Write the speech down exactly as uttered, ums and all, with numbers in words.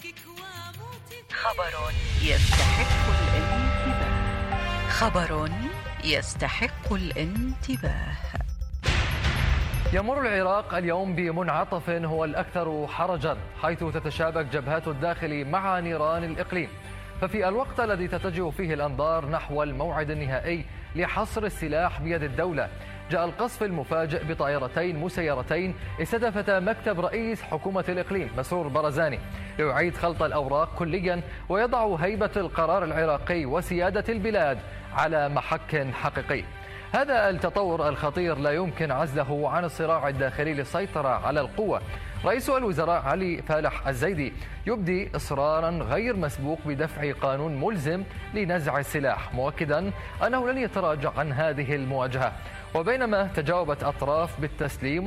خبر يستحق الانتباه. خبر يستحق الانتباه. يمر العراق اليوم بمنعطف هو الأكثر حرجا، حيث تتشابك جبهات الداخل مع نيران الإقليم. ففي الوقت الذي تتجه فيه الأنظار نحو الموعد النهائي لحصر السلاح بيد الدولة، جاء القصف المفاجئ بطائرتين مسيرتين استهدفتا مكتب رئيس حكومة الإقليم مسرور برزاني ليعيد خلط الأوراق كليا ويضع هيبة القرار العراقي وسيادة البلاد على محك حقيقي. هذا التطور الخطير لا يمكن عزله عن الصراع الداخلي للسيطرة على القوة. رئيس الوزراء علي فالح الزيدي يبدي إصرارا غير مسبوق بدفع قانون ملزم لنزع السلاح، مؤكدا أنه لن يتراجع عن هذه المواجهة. وبينما تجاوبت أطراف بالتسليم